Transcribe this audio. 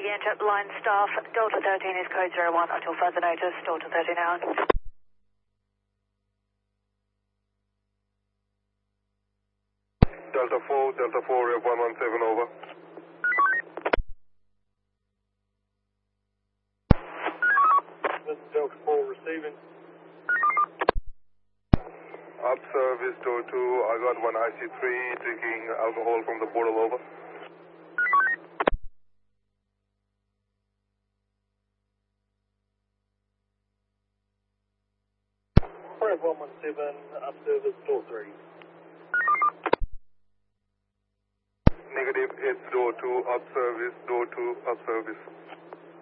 Yankee line staff. Delta 13 is code 01 until further notice. Delta 13 out. Delta 4, Rev 117 over. Delta 4 receiving. Up service door 2, I got one IC3 drinking alcohol from the bottle over. Rev 117, up service door 3. Negative, it's door 2, up service, door 2, up service.